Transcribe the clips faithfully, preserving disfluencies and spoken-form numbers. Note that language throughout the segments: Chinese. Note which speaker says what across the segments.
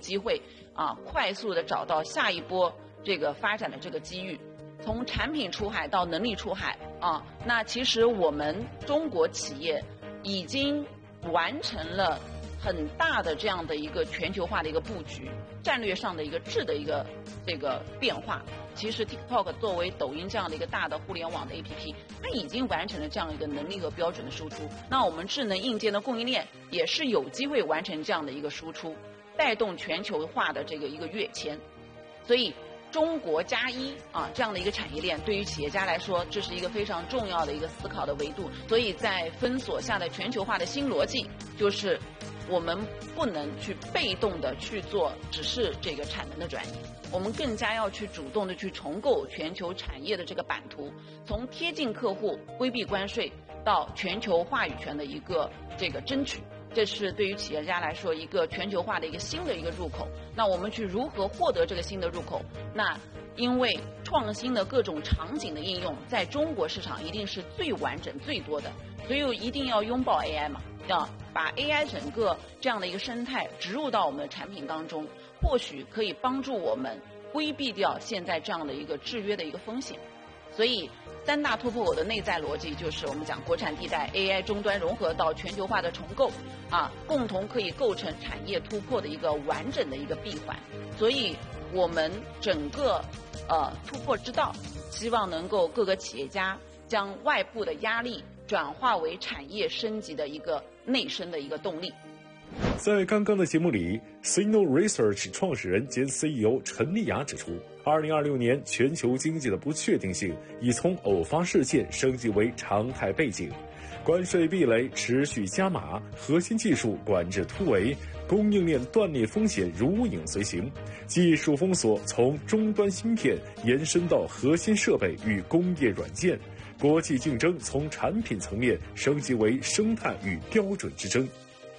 Speaker 1: 机会啊，快速的找到下一波这个发展的这个机遇。从产品出海到能力出海啊，那其实我们中国企业已经完成了很大的这样的一个全球化的一个布局，战略上的一个质的一个这个变化。其实 TikTok 作为抖音这样的一个大的互联网的 A P P， 它已经完成了这样一个能力和标准的输出。那我们智能硬件的供应链也是有机会完成这样的一个输出，带动全球化的这个一个跃迁。所以中国加一啊这样的一个产业链，对于企业家来说，这是一个非常重要的一个思考的维度。所以在分锁下的全球化的新逻辑，就是我们不能去被动的去做只是这个产能的转移，我们更加要去主动的去重构全球产业的这个版图，从贴近客户、规避关税到全球话语权的一个这个争取。这是对于企业家来说一个全球化的一个新的一个入口。那我们去如何获得这个新的入口？那因为创新的各种场景的应用，在中国市场一定是最完整最多的，所以一定要拥抱 A I 嘛，要把 A I 整个这样的一个生态植入到我们的产品当中，或许可以帮助我们规避掉现在这样的一个制约的一个风险。所以三大突破口的内在逻辑就是我们讲国产地带 A I 终端融合到全球化的重构啊，共同可以构成产业突破的一个完整的一个闭环。所以我们整个呃突破之道，希望能够各个企业家将外部的压力转化为产业升级的一个内生的一个动力。
Speaker 2: 在刚刚的节目里 ，Sino Research 创始人兼 C E O 陈丽雅指出，二零二六年全球经济的不确定性已从偶发事件升级为常态背景，关税壁垒持续加码，核心技术管制突围，供应链断裂风险如影随形，技术封锁从终端芯片延伸到核心设备与工业软件，国际竞争从产品层面升级为生态与标准之争。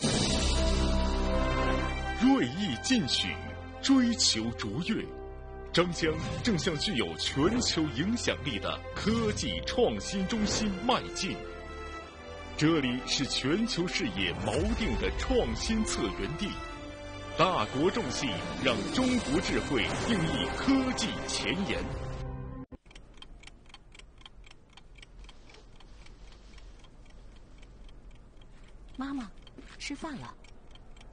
Speaker 3: 锐意进取，追求卓越，张江正向具有全球影响力的科技创新中心迈进。这里是全球视野锚定的创新策源地，大国重器让中国智慧定义科技前沿。
Speaker 4: 妈妈，吃饭了。